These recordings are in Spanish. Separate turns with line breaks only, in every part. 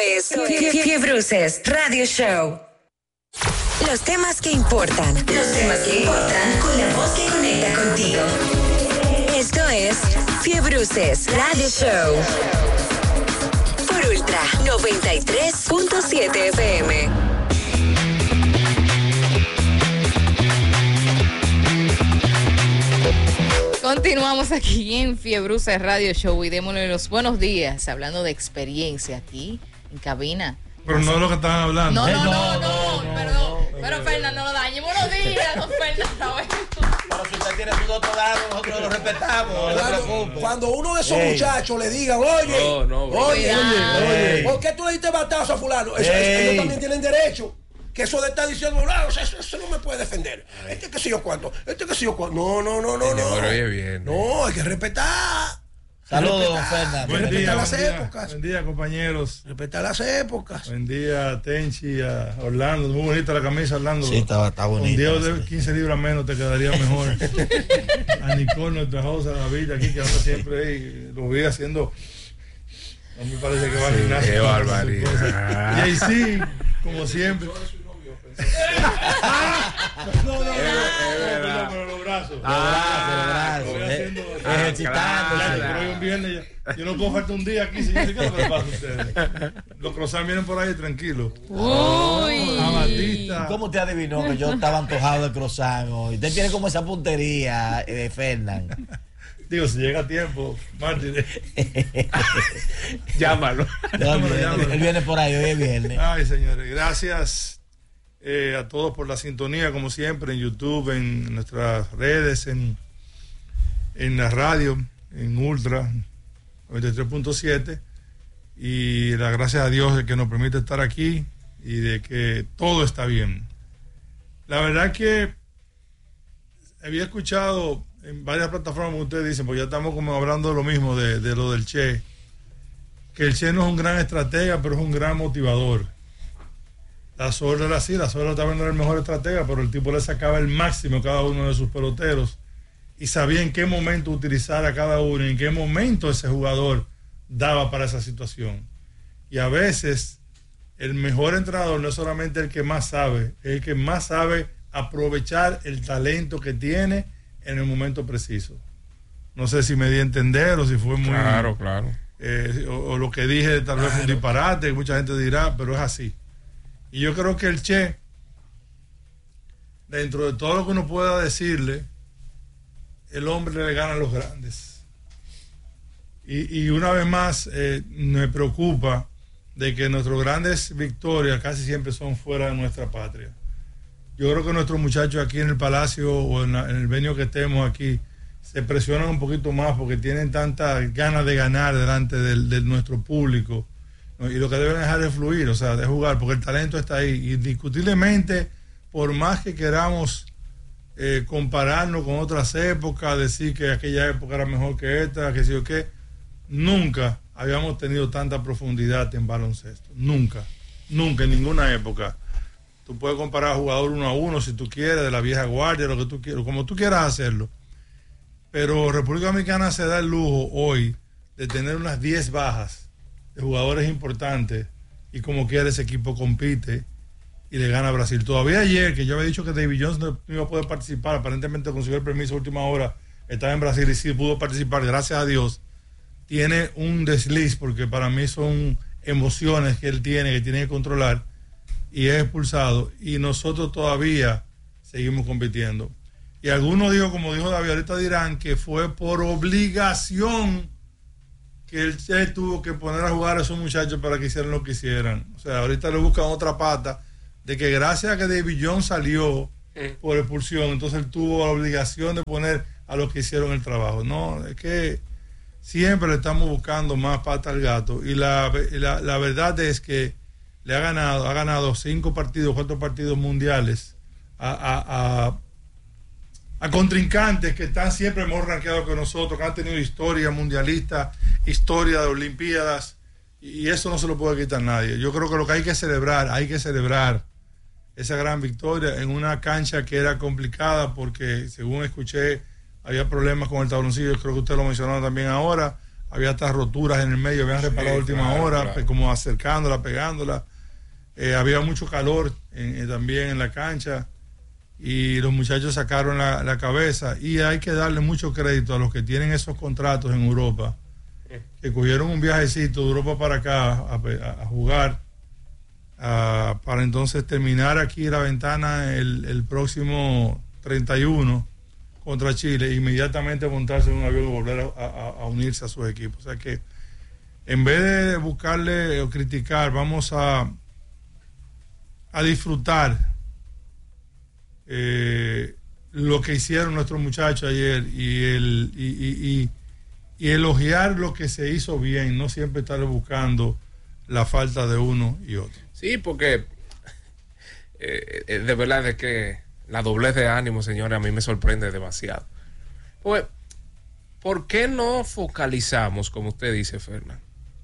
Fiebruces Radio Show. Los temas que importan. Los temas que importan con la voz que conecta contigo. Esto es Fiebruces Radio Show. Por Ultra 93.7 FM.
Continuamos aquí en Fiebruces Radio Show y démosle los buenos días, hablando de experiencia aquí en cabina.
Pero no es lo que estaban hablando.
No, perdón. Pero Fernando, no lo dañe. Buenos días, don Fernando.
Pero si usted tiene su doctorado, nosotros lo respetamos.
Cuando uno de esos muchachos le diga, oye, ¿por qué tú le diste batazo a fulano? Ellos también tienen derecho. Que eso de estar diciendo, eso no me puede defender. Que sé yo cuánto. Que sé yo cuánto. No, hay que respetar.
Saludos, don Fernando.
Respetar las épocas.
Buen día, compañeros.
Respetar las épocas.
Buen día a Tenchi, a Orlando. Muy bonita la camisa, Orlando.
Sí, está bonita.
Un día de 15 libras menos te quedaría mejor. A Nicole, nuestra esposa, David, aquí que anda siempre ahí. Lo vi haciendo. No me parece que va al gimnasio.
Qué barbaridad.
Y ahí sí, como siempre. Pero los brazos.
Ejercitándose.
Pero hoy un viernes yo no puedo faltar un día aquí, señor. ¿Qué le pasa a ustedes? Los croissants vienen por ahí tranquilos.
Amatista. ¿Cómo te adivinó que yo estaba antojado de croissant hoy? Usted tiene como esa puntería de Fernando.
Digo, si llega a tiempo, Martín.
Llámalo.
Él viene por ahí, hoy es viernes.
Ay, señores, gracias a todos por la sintonía, como siempre, en YouTube, en nuestras redes, en la radio, en Ultra 93.7. Y las gracias a Dios de que nos permite estar aquí y de que todo está bien. La verdad que había escuchado en varias plataformas, como ustedes dicen, pues ya estamos como hablando de lo mismo, de lo del Che, que el Che no es un gran estratega, pero es un gran motivador. La Zorra era así, la Zorra también no era el mejor estratega, pero el tipo le sacaba el máximo a cada uno de sus peloteros y sabía en qué momento utilizar a cada uno y en qué momento ese jugador daba para esa situación. Y a veces el mejor entrenador no es solamente el que más sabe, es el que más sabe aprovechar el talento que tiene en el momento preciso. No sé si me di a entender o si fue muy...
Claro.
O lo que dije tal vez fue un disparate, mucha gente dirá, pero es así. Y yo creo que el Che, dentro de todo lo que uno pueda decirle, el hombre le gana a los grandes. Y una vez más, me preocupa de que nuestras grandes victorias casi siempre son fuera de nuestra patria. Yo creo que nuestros muchachos aquí en el Palacio o en el venio que estemos aquí se presionan un poquito más porque tienen tantas ganas de ganar delante de nuestro público, ¿no? Y lo que deben dejar es fluir, o sea, de jugar, porque el talento está ahí. Indiscutiblemente, por más que queramos compararnos con otras épocas, decir que aquella época era mejor que esta, que sí o qué, nunca habíamos tenido tanta profundidad en baloncesto. Nunca, en ninguna época. Tú puedes comparar a jugador 1-1 si tú quieres, de la vieja guardia, lo que tú quieras, como tú quieras hacerlo. Pero República Dominicana se da el lujo hoy de tener unas 10 bajas de jugadores importantes y como quiera ese equipo compite y le gana a Brasil. Todavía ayer, que yo había dicho que David Jones no iba a poder participar, aparentemente consiguió el permiso a última hora, estaba en Brasil y sí pudo participar, gracias a Dios. Tiene un desliz, porque para mí son emociones que él tiene, que tiene que controlar, y es expulsado, y nosotros todavía seguimos compitiendo. Y algunos digo, como dijo David, ahorita dirán que fue por obligación que él tuvo que poner a jugar a esos muchachos para que hicieran lo que hicieran. O sea, ahorita le buscan otra pata de que gracias a que David Jones salió por expulsión, entonces él tuvo la obligación de poner a los que hicieron el trabajo. No, es que siempre le estamos buscando más pata al gato. Y la verdad es que le ha ganado 5 partidos, 4 partidos mundiales a contrincantes que están siempre mejor rankeados que nosotros, que han tenido historia mundialista, historia de Olimpiadas, y eso no se lo puede quitar nadie. Yo creo que lo que hay que celebrar esa gran victoria en una cancha que era complicada porque, según escuché, había problemas con el tabloncillo, creo que usted lo mencionó también ahora, había hasta roturas en el medio, habían reparado a última hora, como acercándola, pegándola. Había mucho calor también en la cancha y los muchachos sacaron la cabeza, y hay que darle mucho crédito a los que tienen esos contratos en Europa, que cogieron un viajecito de Europa para acá a jugar, para entonces terminar aquí la ventana el próximo 31 contra Chile, e inmediatamente montarse en un avión y volver a unirse a sus equipos. O sea que en vez de buscarle o criticar, vamos a disfrutar lo que hicieron nuestros muchachos ayer y elogiar lo que se hizo bien, no siempre estar buscando la falta de uno y otro.
Sí, porque de verdad es que la doblez de ánimo, señores, a mí me sorprende demasiado. Pues, ¿por qué no focalizamos, como usted dice, Fernán,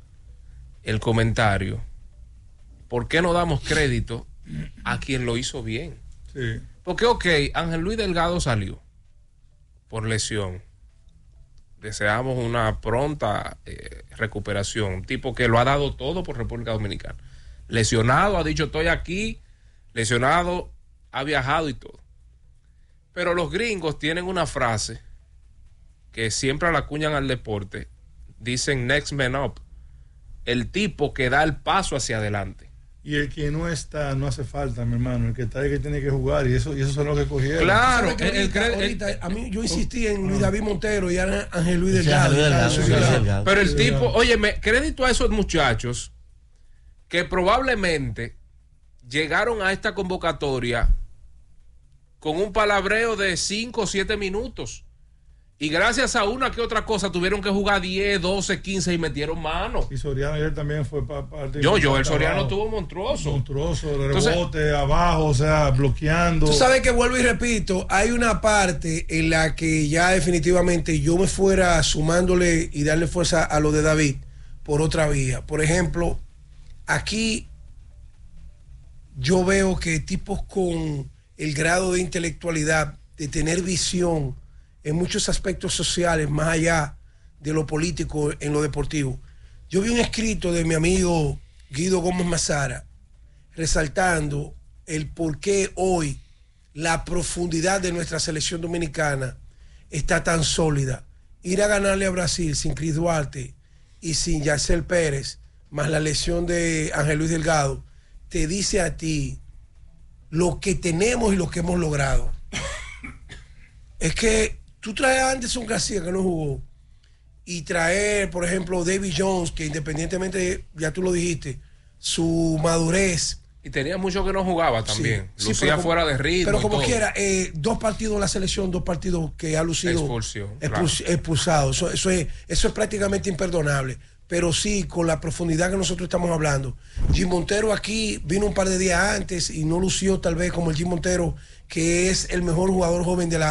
el comentario? ¿Por qué no damos crédito a quien lo hizo bien?
Sí.
Porque, Ángel Luis Delgado salió por lesión. Deseamos una pronta recuperación. Un tipo que lo ha dado todo por República Dominicana. Lesionado, ha dicho estoy aquí. Lesionado, ha viajado y todo. Pero los gringos tienen una frase que siempre la acuñan al deporte. Dicen next man up. El tipo que da el paso hacia adelante. Y el que no está, no hace falta, mi hermano. El que está es que tiene que jugar. Y eso son los que cogieron.
Claro. Ahorita, a mí, yo insistí en Luis David Montero y Ángel Luis Delgado.
Pero el tipo, óyeme, crédito a esos muchachos que probablemente llegaron a esta convocatoria con un palabreo de 5 o 7 minutos. Y gracias a una que otra cosa tuvieron que jugar 10, 12, 15 y metieron mano.
Y Soriano ayer también fue parte.
El Soriano estuvo monstruoso.
De rebote, abajo, o sea, bloqueando.
Tú sabes que vuelvo y repito, hay una parte en la que ya definitivamente yo me fuera sumándole y darle fuerza a lo de David por otra vía. Por ejemplo, aquí yo veo que tipos con el grado de intelectualidad, de tener visión en muchos aspectos sociales, más allá de lo político en lo deportivo. Yo vi un escrito de mi amigo Guido Gómez Mazara resaltando el por qué hoy la profundidad de nuestra selección dominicana está tan sólida. Ir a ganarle a Brasil sin Cris Duarte y sin Yacel Pérez, más la lesión de Ángel Luis Delgado, te dice a ti lo que tenemos y lo que hemos logrado. Es que tú traes a Anderson García, que no jugó, y traer, por ejemplo, David Jones, que independientemente, ya tú lo dijiste, su madurez.
Y tenía mucho que no jugaba también. Sí, lucía fuera de ritmo.
Pero como quiera, 2 partidos en la selección, 2 partidos que ha lucido expulsado. Eso es prácticamente imperdonable. Pero sí, con la profundidad que nosotros estamos hablando. Jim Montero aquí vino un par de días antes y no lució tal vez como el Jim Montero, que es el mejor jugador joven de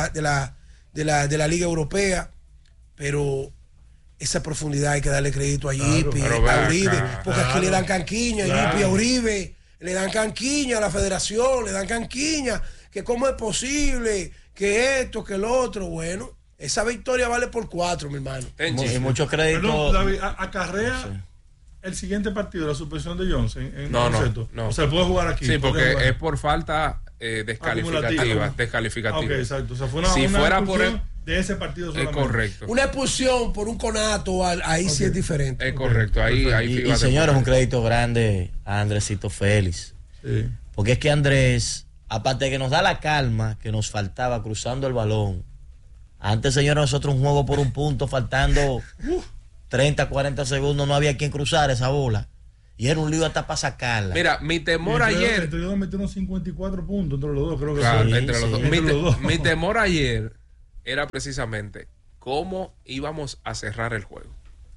la Liga Europea, pero esa profundidad hay que darle crédito a Yipi, a Uribe, porque aquí le dan canquiña a Yipi, a Uribe, le dan canquiña a la federación, le dan canquiña, que cómo es posible, que esto, que lo otro. Bueno, esa victoria vale por 4, mi hermano.
Y mucho crédito.
Perdón, David, acarrea el siguiente partido, la suspensión de Jones
no.
O sea, puede jugar aquí.
Sí, porque es por falta descalificativa.
Okay, exacto. O sea, fue
si
una
fuera por
de ese partido solamente.
Es correcto.
Una expulsión por un conato, ahí sí es diferente.
Es correcto. Ahí
y señores, un crédito grande a Andresito Félix.
Sí.
Porque es que Andrés, aparte de que nos da la calma que nos faltaba cruzando el balón, antes, señores, nosotros un juego por un punto, faltando 30, 40 segundos, no había quien cruzar esa bola. Y era un lío hasta para sacarla.
Mira, mi temor ayer.
Entre los dos metieron 54 puntos entre los dos, creo que
claro, entre los dos. Mi temor ayer era precisamente cómo íbamos a cerrar el juego.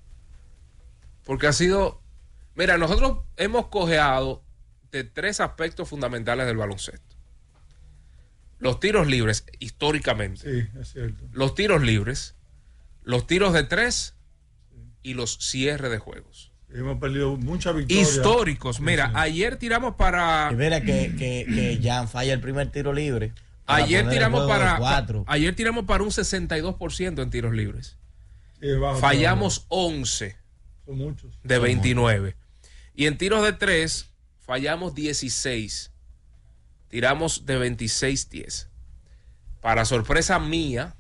Porque ha sido. Mira, nosotros hemos cojeado de 3 aspectos fundamentales del baloncesto. Los tiros libres, históricamente.
Sí, es cierto.
Los tiros libres, los tiros de 3 y los cierres de juegos.
Hemos perdido muchas victorias.
Históricos. Mira, sí. Ayer tiramos para.
Y mira que Jan falla el primer tiro libre.
Ayer tiramos para un 62% en tiros libres. fallamos 11 de 29. Y en tiros de 3 fallamos 16. Tiramos de 26-10. Para sorpresa mía,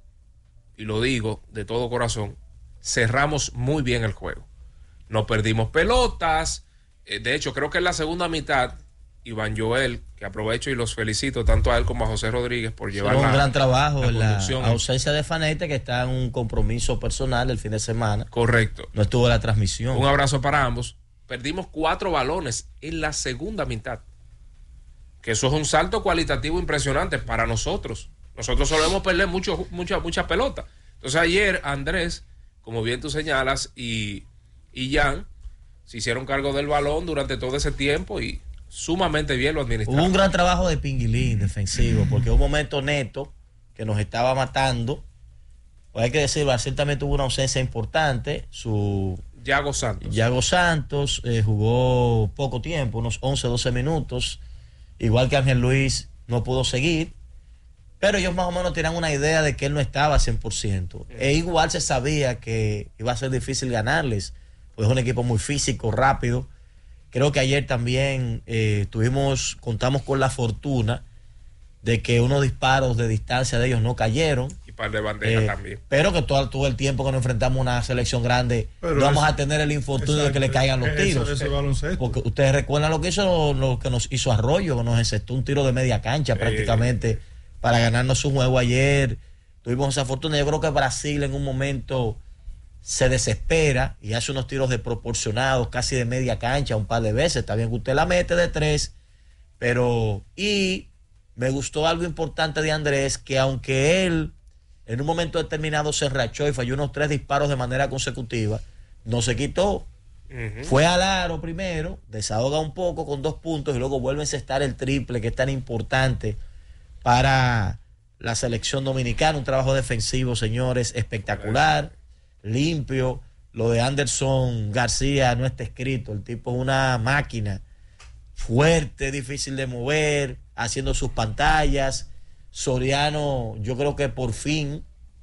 y lo digo de todo corazón, cerramos muy bien el juego. No perdimos pelotas. De hecho, creo que en la segunda mitad, Iván Joel, que aprovecho y los felicito tanto a él como a José Rodríguez por llevar
un gran trabajo en la ausencia de Fanete, que está en un compromiso personal el fin de semana.
Correcto.
No estuvo en la transmisión.
Un abrazo para ambos. Perdimos 4 balones en la segunda mitad. Que eso es un salto cualitativo impresionante para nosotros. Nosotros solemos perder mucha pelota. Entonces ayer Andrés, como bien tú señalas, y Jan se hicieron cargo del balón durante todo ese tiempo y sumamente bien lo administraron.
Hubo un gran trabajo de Pinguilín defensivo, porque un momento Neto que nos estaba matando. Pues hay que decir, Brasil también tuvo una ausencia importante.
Yago
Santos jugó poco tiempo, unos 11-12 minutos. Igual que Ángel Luis no pudo seguir. Pero ellos más o menos tenían una idea de que él no estaba 100%. E igual se sabía que iba a ser difícil ganarles. Pues es un equipo muy físico, rápido. Creo que ayer también contamos con la fortuna de que unos disparos de distancia de ellos no cayeron.
Y par de bandejas también.
Pero que todo el tiempo que nos enfrentamos a una selección grande, no vamos a tener el infortunio de que le caigan los tiros. Porque ustedes recuerdan lo que nos hizo Arroyo, que nos encestó un tiro de media cancha prácticamente para ganarnos un juego ayer. Tuvimos esa fortuna. Yo creo que Brasil en un momento se desespera y hace unos tiros desproporcionados, casi de media cancha un par de veces. Está bien que usted la mete de 3, pero... Y me gustó algo importante de Andrés, que aunque él en un momento determinado se enrachó y falló unos 3 disparos de manera consecutiva, no se quitó. Fue al aro primero, desahoga un poco con 2 puntos y luego vuelve a encestar el triple, que es tan importante para la selección dominicana. Un trabajo defensivo, señores, espectacular, limpio. Lo de Anderson García no está escrito. El tipo es una máquina, fuerte, difícil de mover, haciendo sus pantallas. Soriano, yo creo que por fin,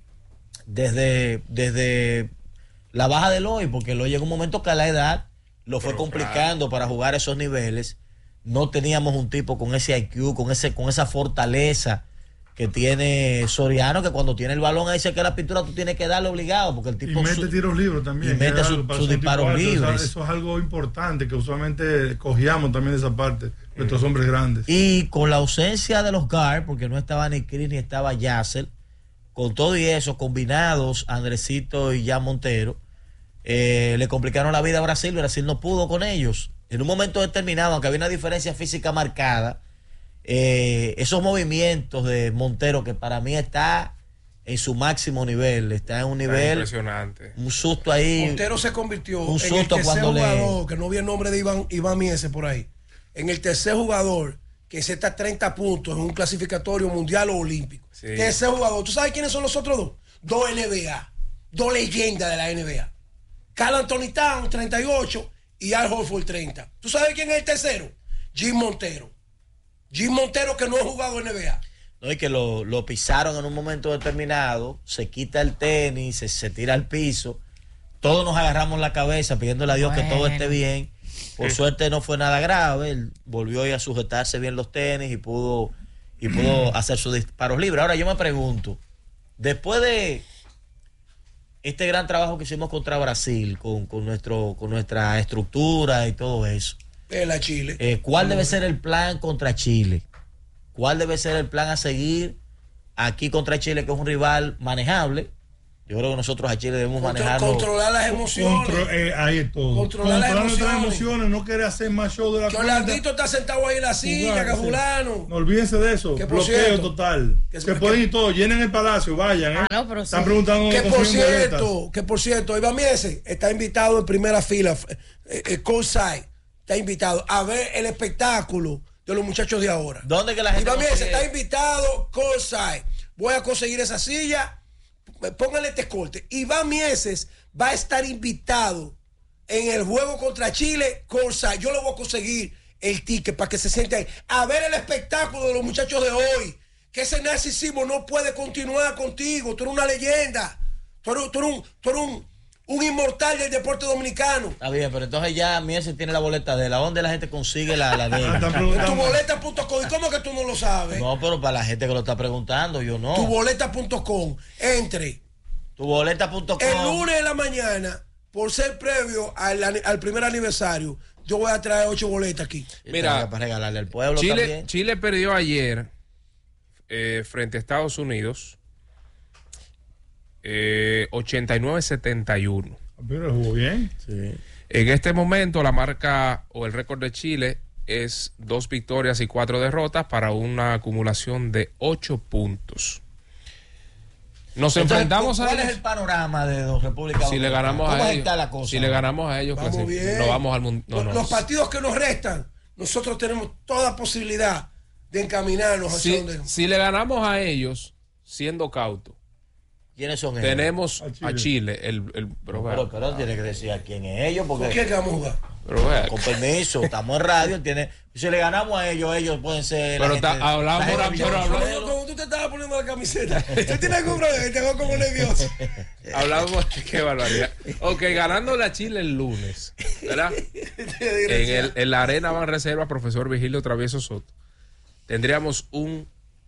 desde la baja del hoy, porque lo llegó un momento que a la edad lo fue complicando para jugar esos niveles. No teníamos un tipo con ese IQ, con esa fortaleza que tiene Soriano, que cuando tiene el balón ahí se queda la pintura, tú tienes que darle obligado, porque el tipo...
Y mete tiros libres también.
Y mete sus disparos libres.
Eso es algo importante, que usualmente cogíamos también esa parte, nuestros hombres grandes.
Y con la ausencia de los guards, porque no estaba ni Chris ni estaba Yasser, con todo y eso, combinados, Andresito y Jan Montero, le complicaron la vida a Brasil. Brasil no pudo con ellos. En un momento determinado, aunque había una diferencia física marcada, esos movimientos de Montero, que para mí está en su máximo nivel, está en un nivel
impresionante.
Un susto ahí.
Montero se convirtió
un susto
en el tercer
cuando
jugador, que no vi el nombre de Iván Miese por ahí, en el tercer jugador que se está a 30 puntos en un clasificatorio mundial o olímpico. Sí. Tercer jugador. ¿Tú sabes quiénes son los otros dos? 2 NBA, 2 leyendas de la NBA. Karl Anthony Towns, 38, y Al Horford, 30. ¿Tú sabes quién es el tercero? Jim Montero, que no ha jugado en NBA.
No, y que lo pisaron en un momento determinado, se quita el tenis, se tira al piso. Todos nos agarramos la cabeza pidiéndole a Dios que todo esté bien. Por suerte no fue nada grave. Él volvió a sujetarse bien los tenis y pudo hacer sus disparos libres. Ahora yo me pregunto, después de este gran trabajo que hicimos contra Brasil, con nuestra estructura y todo eso,
la Chile.
¿Cuál debe ser el plan contra Chile? ¿Cuál debe ser el plan a seguir aquí contra Chile, que es un rival manejable? Yo creo que nosotros a Chile debemos manejarlo.
Controlar las emociones.
Ahí es todo.
Controlar
nuestras emociones, no querer hacer más show de la
cuenta. Que Orlandito está sentado ahí en la silla, que fulano.
No olvídense de eso.
Que
bloqueo total. Que pueden ir todos, llenen el palacio, vayan.
No, pero
están preguntando.
Que por cierto, Iván Miese está invitado en primera fila, courtside, está invitado a ver el espectáculo de los muchachos de ahora.
¿Dónde que la gente
Iván Miese está invitado courtside? Voy a conseguir esa silla. Póngale este corte. Iván Mieses va a estar invitado en el juego contra Chile, Corsa. Yo le voy a conseguir el ticket para que se siente ahí a ver el espectáculo de los muchachos de hoy. Que ese narcisismo no puede continuar contigo. Tú eres una leyenda. Tú eres un inmortal del deporte dominicano.
Está bien, pero entonces ya Miese tiene la boleta de él. ¿A dónde la gente consigue la de él?
En tuboleta.com. ¿Y cómo que tú no lo sabes?
No, pero para la gente que lo está preguntando, yo no.
Tuboleta.com. Entre.
Tuboleta.com.
El lunes de la mañana, por ser previo al primer aniversario, yo voy a traer 8 boletas aquí.
Mira,
para regalarle al pueblo también.
Chile perdió ayer frente a Estados Unidos 89-71.
Pero jugó bien.
Sí.
En este momento la marca o el récord de Chile es 2 victorias y 4 derrotas para una acumulación de 8 puntos. Nos enfrentamos a ellos.
¿Cuál es el panorama de los República
Si le ganamos
¿Cómo
a ellos,
está la cosa?
Si le ganamos a ellos,
Vamos bien.
no vamos al mundo.
Los partidos que nos restan, nosotros tenemos toda posibilidad de encaminarnos hacia donde.
Si le ganamos a ellos, siendo cauto,
¿Quiénes son ellos?
tenemos a Chile.
Pero tiene que decir a quién es ellos.
¿Por
Porque
qué vamos a jugar?
con permiso, estamos en radio. Si le ganamos a ellos, ellos pueden ser.
Pero hablamos.
Como tú te estabas poniendo la camiseta, tú tienes algún problema, te veo como nervioso.
Hablamos, qué barbaridad. Ok, ganándole a Chile el lunes, ¿verdad? en la Arena Banreservas, profesor Vigilio Travieso Soto, tendríamos un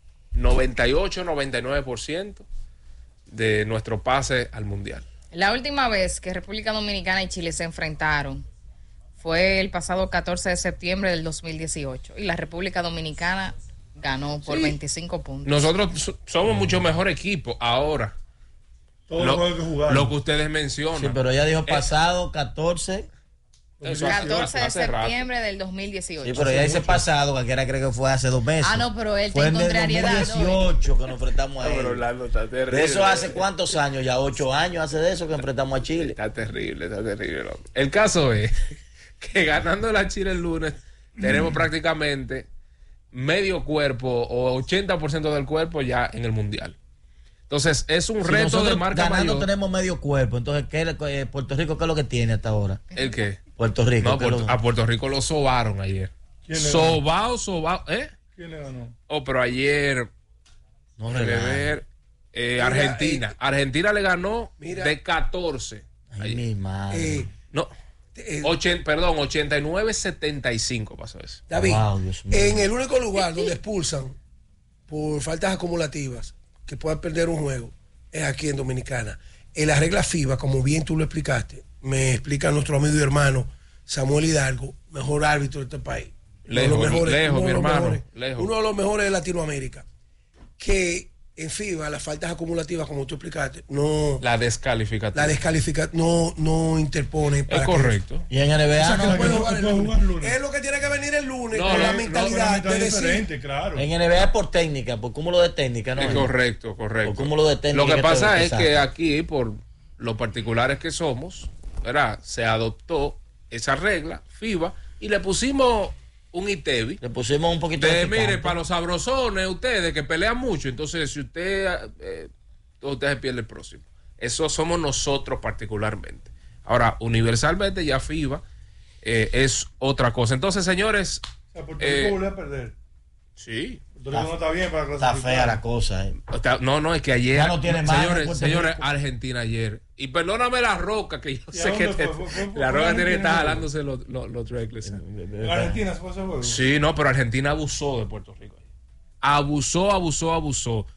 98-99% de nuestro pase al Mundial.
La última vez que República Dominicana y Chile se enfrentaron fue el pasado 14 de septiembre del 2018 y la República Dominicana ganó por 25 puntos.
Nosotros somos mucho mejor equipo ahora. Lo que ustedes mencionan.
Sí, pero ella dijo pasado 14.
14 de septiembre del 2018.
Sí, pero ella dice pasado, cualquiera cree que fue hace 2 meses.
Ah, no, pero él
fue
en contrariedad.
Fue en el 2018 que nos enfrentamos a él.
Pero Orlando está terrible.
¿De eso hace cuántos años? Ya 8 años hace de eso que enfrentamos a Chile.
Está terrible. El caso es que ganando la Chile el lunes, tenemos prácticamente medio cuerpo o 80% del cuerpo ya en el Mundial. Entonces, es un reto de marca
ganando
mayor.
tenemos medio cuerpo. Entonces, Puerto Rico, ¿qué es lo que tiene hasta ahora?
¿El qué?
Puerto Rico.
No, a Puerto Rico lo sobaron ayer. Sobao, ¿eh?
¿Quién le ganó?
Pero ayer,
No
Argentina. Argentina le ganó de 14.
Ay, mi madre.
No, 89-75 pasó eso.
David,
Wow, Dios mío.
en el único lugar donde expulsan por faltas acumulativas que puedan perder un juego es aquí en Dominicana. En la regla FIBA, como bien tú lo explicaste, me explica nuestro amigo y hermano Samuel Hidalgo, mejor árbitro de este país.
Lejos, mi hermano.
Uno de los mejores de Latinoamérica. Que en FIBA las faltas acumulativas, como tú explicaste, no.
La descalificación.
No interpone.
Es correcto.
Y en NBA no.
Es lo que tiene que venir el lunes con la mentalidad de decir.
Claro.
En NBA es por técnica, por cúmulo de técnica, ¿no?
Es correcto.
Por cúmulo de técnica.
Lo que pasa es que aquí, por lo particulares que somos, ¿verdad? Se adoptó esa regla, FIBA, y le pusimos un ITEVI.
Le pusimos un poquito de
mire, para los sabrosones, ustedes que pelean mucho, entonces si usted se pierde el próximo. Eso somos nosotros particularmente. Ahora, universalmente ya FIBA es otra cosa. Entonces, señores...
O sea, Puerto Rico volvió a perder.
Sí.
Puerto Rico no está bien para clasificar.
Está fea la cosa,
No, es que ayer...
Ya no tiene más,
señores, Argentina ayer. Y perdóname la Roca, que yo sé que la Roca tiene que estar jalándose los reckless.
Argentina se fue ese juego.
Sí, no, pero Argentina abusó de Puerto Rico. Abusó.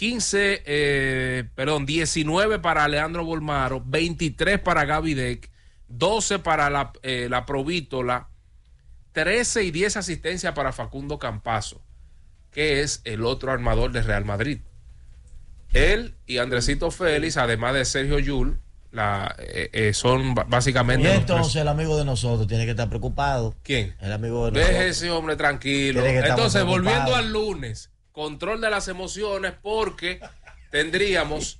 19 para Leandro Bolmaro, 23 para Gaby Deck, 12 para la Provítola, 13 y 10 asistencias para Facundo Campazo, que es el otro armador de Real Madrid. Él y Andresito Félix, además de Sergio Yul, son básicamente...
Y entonces el amigo de nosotros tiene que estar preocupado.
¿Quién?
El amigo de nosotros.
Deje ese hombre tranquilo. Entonces, volviendo al lunes, control de las emociones, porque tendríamos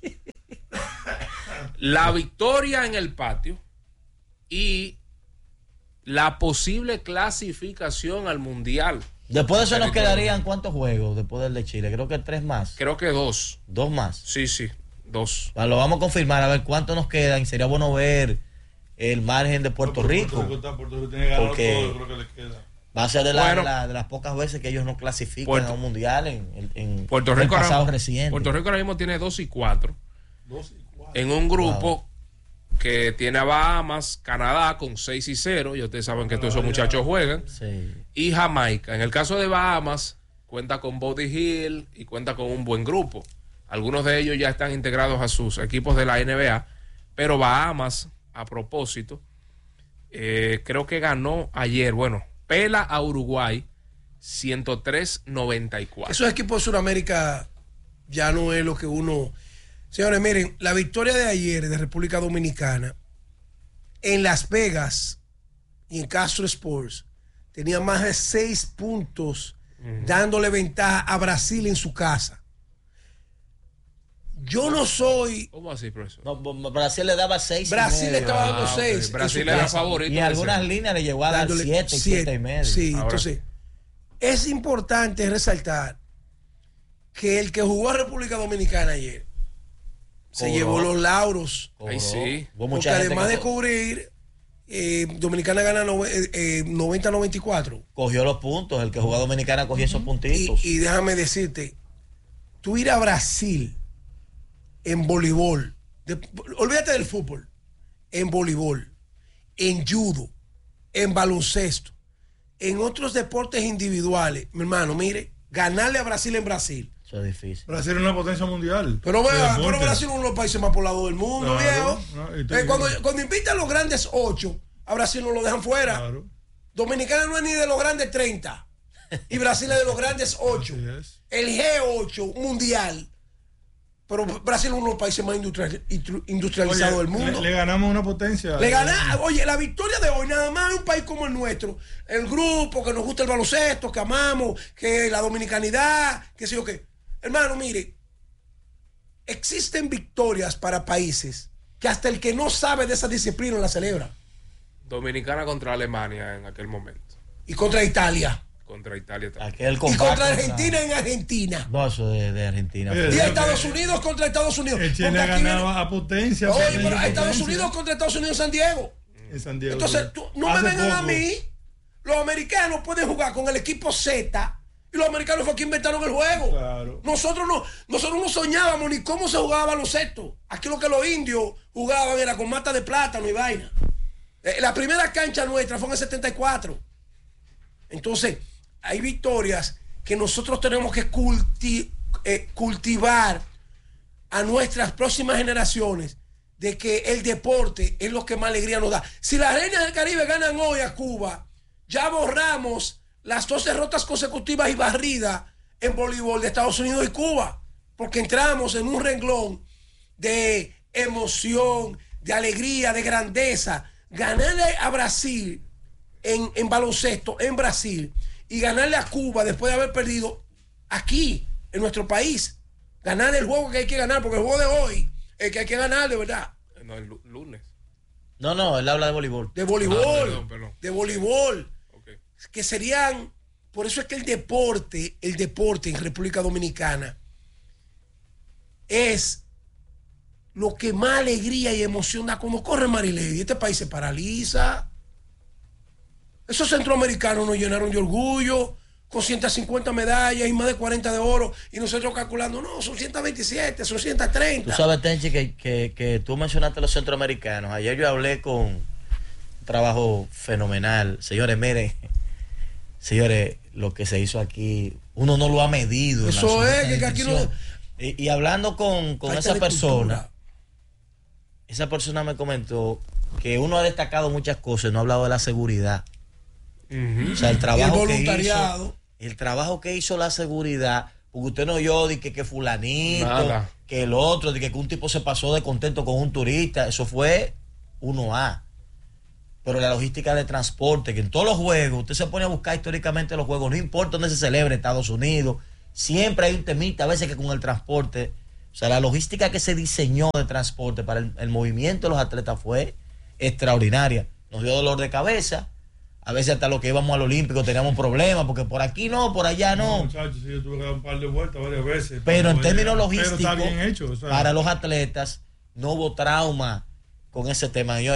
la victoria en el patio y la posible clasificación al Mundial.
Después de eso nos quedarían ¿cuántos juegos después del de Chile? Creo que 3 más.
Creo que 2.
2 más.
Sí, 2.
Lo vamos a confirmar a ver cuánto nos quedan. Sería bueno ver el margen de Puerto Rico.
Puerto Rico tiene ganado
porque
todo, creo que le queda.
Va a ser de las pocas veces que ellos no clasifican a un mundial en
Puerto Rico
el pasado reciente.
Puerto Rico ahora mismo tiene 2 y 4. en un grupo que tiene a Bahamas, Canadá con 6-0, y ustedes saben que todos esos muchachos juegan, y Jamaica. En el caso de Bahamas, cuenta con Buddy Hield y cuenta con un buen grupo. Algunos de ellos ya están integrados a sus equipos de la NBA, pero Bahamas, a propósito, creo que ganó ayer, pela a Uruguay 103-94.
Esos equipos de Sudamérica ya no es lo que uno... Señores, miren, la victoria de ayer de República Dominicana en Las Vegas y en Castro Sports tenía más de 6 puntos, dándole ventaja a Brasil en su casa. Yo no soy...
¿Cómo así, profesor?
No, Brasil le daba 6.
Brasil le estaba dando 6.
Okay. Brasil era favorito.
Y algunas líneas le llegó a dar 7 y medio.
Sí, entonces es importante resaltar que el que jugó a República Dominicana ayer se llevó los lauros.
Ahí sí.
Porque además de cubrir, Dominicana gana 90-94.
Cogió los puntos. El que jugó a Dominicana cogió esos puntitos.
Y déjame decirte, tú ir a Brasil en voleibol, olvídate del fútbol, en voleibol, en judo, en baloncesto, en otros deportes individuales, mi hermano, mire, ganarle a Brasil en Brasil.
Eso es difícil.
Brasil es una potencia mundial.
Pero Brasil es uno de los países más poblados del mundo, viejo. Cuando invitan a los grandes 8, a Brasil no lo dejan fuera. Claro. Dominicana no es ni de los grandes 30. Y Brasil es de los grandes 8. El G8 mundial. Pero Brasil es uno de los países más industrializados del mundo.
Le ganamos una potencia.
Oye, la victoria de hoy, nada más en un país como el nuestro, el grupo, que nos gusta el baloncesto, que amamos, que la dominicanidad, que sé yo qué. Hermano, mire, existen victorias para países que hasta el que no sabe de esa disciplina la celebra.
Dominicana contra Alemania en aquel momento.
Y contra Italia.
Contra Italia también.
Y contra Argentina en Argentina.
No, eso de Argentina.
Y Estados Unidos contra Estados Unidos.
El Chile ganaba a potencia.
Oye, pero Estados Unidos contra Estados Unidos en San Diego.
En San Diego.
Entonces, no me vengan a mí. Los americanos pueden jugar con el equipo Z. Y los americanos fue quien inventaron el juego.
Claro.
Nosotros no soñábamos ni cómo se jugaba baloncesto. Aquí lo que los indios jugaban era con mata de plátano y vaina. La primera cancha nuestra fue en el 74. Entonces, hay victorias que nosotros tenemos que cultivar a nuestras próximas generaciones, de que el deporte es lo que más alegría nos da. Si las Reinas del Caribe ganan hoy a Cuba, ya borramos las 2 derrotas consecutivas y barridas en voleibol de Estados Unidos y Cuba, porque entramos en un renglón de emoción, de alegría, de grandeza. Ganarle a Brasil en baloncesto en Brasil y ganarle a Cuba después de haber perdido aquí en nuestro país, ganar el juego que hay que ganar, porque el juego de hoy es que hay que ganar de verdad.
No, el lunes.
No, él habla de voleibol.
De voleibol.
Perdón.
De voleibol.
Okay.
Que serían, por eso es que el deporte en República Dominicana es lo que más alegría y emoción da. Como corre Marilady, este país se paraliza. Esos centroamericanos nos llenaron de orgullo con 150 medallas y más de 40 de oro, y nosotros calculando, no, son 127, son 130.
Tú sabes, Tenchi, que tú mencionaste a los centroamericanos. Ayer yo hablé con un trabajo fenomenal. Señores, miren, lo que se hizo aquí, uno no lo ha medido.
Eso es, que aquí no...
Y hablando con esa persona, esa persona me comentó que uno ha destacado muchas cosas, no ha hablado de la seguridad. O sea, el trabajo que hizo la seguridad, porque usted no oyó de que fulanito, nada, que el otro, de que un tipo se pasó de contento con un turista, eso fue 1A. Pero la logística de transporte, que en todos los juegos, usted se pone a buscar históricamente los juegos, no importa dónde se celebre, Estados Unidos, siempre hay un temita, a veces que con el transporte, o sea, la logística que se diseñó de transporte para el movimiento de los atletas fue extraordinaria. Nos dio dolor de cabeza. A veces hasta los que íbamos al Olímpico teníamos problemas, porque por aquí no, por allá no.
Muchachos, sí, yo tuve que dar un par de vueltas varias veces.
Pero en términos logísticos,
pero está bien hecho, o sea,
para los atletas no hubo trauma con ese tema.